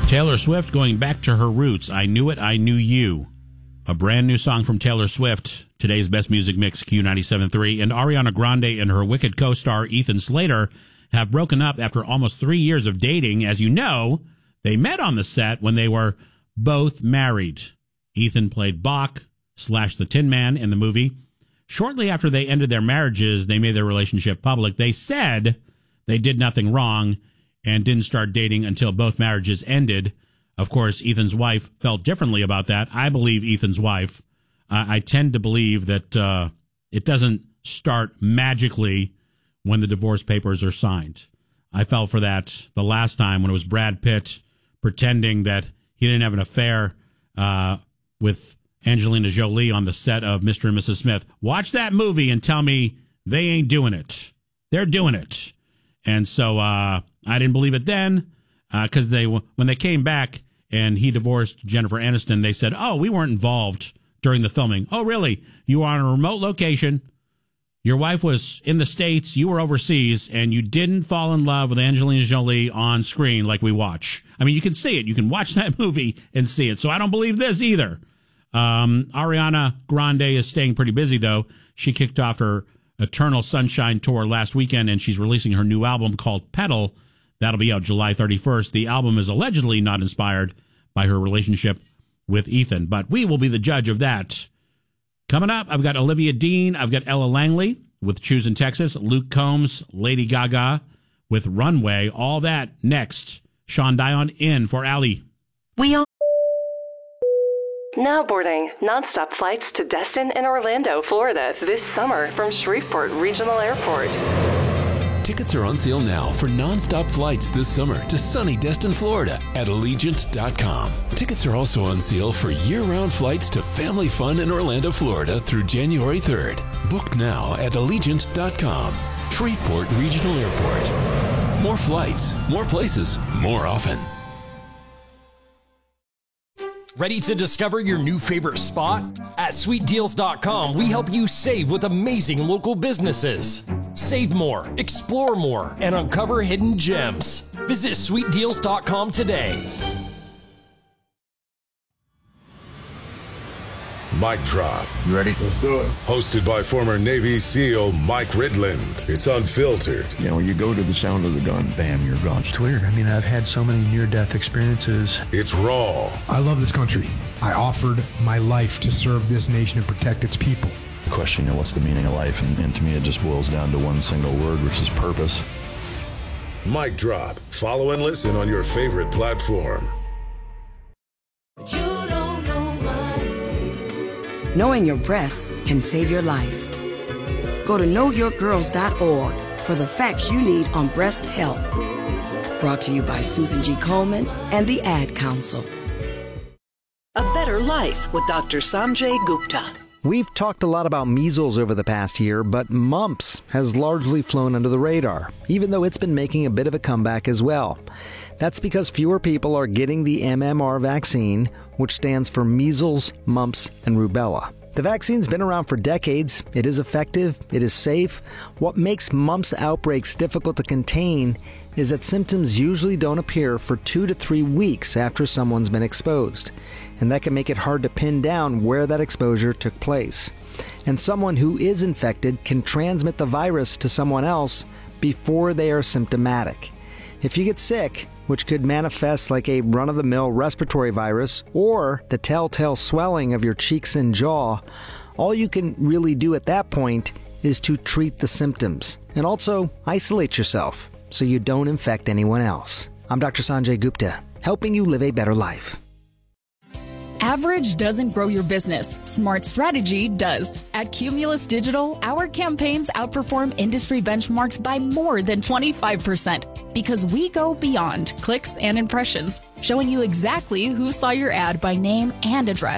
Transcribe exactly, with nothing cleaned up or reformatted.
Taylor Swift going back to her roots. I Knew It, I Knew You. A brand new song from Taylor Swift. Today's Best Music Mix, Q ninety-seven point three. And Ariana Grande and her Wicked co-star Ethan Slater have broken up after almost three years of dating. As you know, they met on the set when they were both married. Ethan played Bach slash the Tin Man in the movie. Shortly after they ended their marriages, they made their relationship public. They said they did nothing wrong and didn't start dating until both marriages ended. Of course, Ethan's wife felt differently about that. I believe Ethan's wife. Uh, I tend to believe that uh, it doesn't start magically when the divorce papers are signed. I fell for that the last time when it was Brad Pitt pretending that he didn't have an affair uh, with Angelina Jolie on the set of Mister and Missus Smith. Watch that movie and tell me they ain't doing it. They're doing it. And so uh, I didn't believe it then because uh, they when they came back and he divorced Jennifer Aniston, they said, oh, we weren't involved during the filming. Oh, really? You were on a remote location. Your wife was in the States. You were overseas, and you didn't fall in love with Angelina Jolie on screen like we watch. I mean, you can see it. You can watch that movie and see it. So I don't believe this either. Um, Ariana Grande is staying pretty busy, though. She kicked off her Eternal Sunshine tour last weekend, and she's releasing her new album called Petal. That'll be out July thirty-first. The album is allegedly not inspired by her relationship with Ethan, but we will be the judge of that. Coming up, I've got Olivia Dean. I've got Ella Langley with Choose in Texas. Luke Combs, Lady Gaga with Runway. All that next. Sean Dion in for Allie. We all Now boarding nonstop flights to Destin and Orlando, Florida this summer from Shreveport Regional Airport. Tickets are on sale now for nonstop flights this summer to sunny Destin, Florida at Allegiant dot com. Tickets are also on sale for year-round flights to family fun in Orlando, Florida through January third. Book now at Allegiant dot com. Shreveport Regional Airport. More flights, more places, more often. Ready to discover your new favorite spot? At Sweet Deals dot com, we help you save with amazing local businesses. Save more, explore more, and uncover hidden gems. Visit Sweet Deals dot com today. Mic Drop. You ready? Let's do it. Hosted by former Navy SEAL Mike Ridland. It's unfiltered. You know, you go to the sound of the gun, bam, you're gone. It's weird. I mean, I've had so many near-death experiences. It's raw. I love this country. I offered my life to serve this nation and protect its people. The question, you know, what's the meaning of life? And, and to me, it just boils down to one single word, which is purpose. Mic Drop. Follow and listen on your favorite platform. Knowing your breasts can save your life. Go to know your girls dot org for the facts you need on breast health. Brought to you by Susan G. Komen and the Ad Council. A better life with Doctor Sanjay Gupta. We've talked a lot about measles over the past year, but mumps has largely flown under the radar, even though it's been making a bit of a comeback as well. That's because fewer people are getting the M M R vaccine, which stands for measles, mumps, and rubella. The vaccine's been around for decades. It is effective. It is safe. What makes mumps outbreaks difficult to contain is that symptoms usually don't appear for two to three weeks after someone's been exposed. And that can make it hard to pin down where that exposure took place. And someone who is infected can transmit the virus to someone else before they are symptomatic. If you get sick, which could manifest like a run-of-the-mill respiratory virus or the telltale swelling of your cheeks and jaw, all you can really do at that point is to treat the symptoms and also isolate yourself so you don't infect anyone else. I'm Doctor Sanjay Gupta, helping you live a better life. Average doesn't grow your business. Smart strategy does. At Cumulus Digital, our campaigns outperform industry benchmarks by more than twenty-five percent because we go beyond clicks and impressions, showing you exactly who saw your ad by name and address.